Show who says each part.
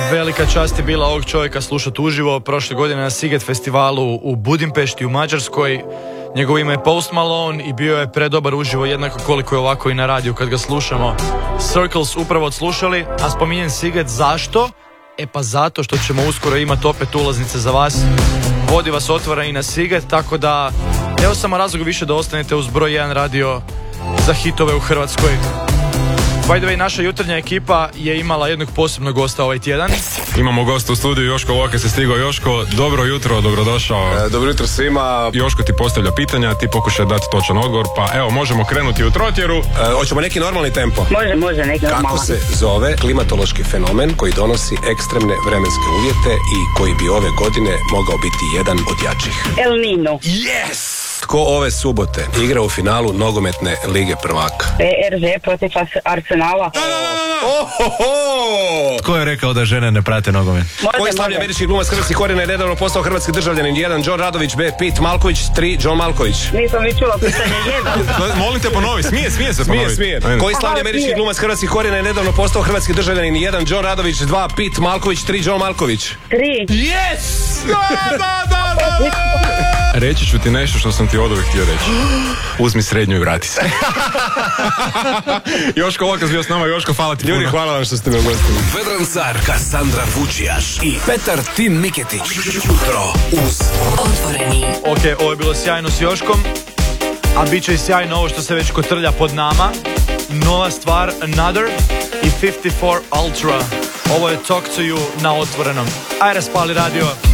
Speaker 1: Velika čast je bila ovog čovjeka slušati uživo prošle godine na Sziget festivalu u Budimpešti u Mađarskoj. Njegovo ime je Post Malone i bio je predobar uživo, jednako koliko je ovako i na radiju kad ga slušamo. Circles upravo odslušali, a spominjem Sziget zašto? Pa zato što ćemo uskoro imati opet ulaznice za vas. Vodi vas otvara i na Sziget, tako da evo samo razlog više da ostanete uz broj 1 radio za hitove u Hrvatskoj. By the way, naša jutarnja ekipa je imala jednog posebnog gosta ovaj tjedan.
Speaker 2: Imamo gosta u studiju, Joško Lokes je stigao. Joško, dobro jutro, dobrodošao.
Speaker 3: Dobro jutro svima.
Speaker 2: Joško ti postavlja pitanja, ti pokušaj dati točan odgovor, pa evo, možemo krenuti u trotjeru.
Speaker 3: Hoćemo neki normalni tempo?
Speaker 4: Može, neki normalni.
Speaker 3: Kako se zove klimatološki fenomen koji donosi ekstremne vremenske uvjete i koji bi ove godine mogao biti jedan od jačih?
Speaker 4: El Nino.
Speaker 3: Yes! Tko ove subote igra u finalu nogometne lige prvaka?
Speaker 4: PSG protiv Arsenala.
Speaker 5: Tko je rekao da žene ne prate nogomet?
Speaker 3: Koji slavni američki glumac hrvatskih korijena je nedavno postao hrvatski državljanin? 1. John Radović, B. Pete Malković, 3. John Malković.
Speaker 4: Nisam ni čula pitanje 1.
Speaker 2: Molite ponovi, smije se ponoviti.
Speaker 3: Smije. Koji slavni američki glumac hrvatskih korijena je nedavno postao hrvatski državljanin? 1. John Radović, 2. Pete Malković, 3. John Malković.
Speaker 4: 3.
Speaker 3: Yes!
Speaker 2: Da. Reći ću ti nešto što sam ti oduvijek htio reći. Uzmi srednju i vrati se. Joško Lokes bio s nama. Joško, hvala ti puno.
Speaker 3: Ljudi, hvala vam što ste me ugostili.
Speaker 6: Vedran Car, Kassandra Vučijaš i Petar Tin Miketić. Jutro uz Otvoreni.
Speaker 1: Ok, ovo je bilo sjajno s Joškom, a bit će i sjajno ovo što se već kotrlja pod nama. Nova stvar, Another i 54 Ultra. Ovo je Talk to You na Otvorenom. Ajde, spali radio.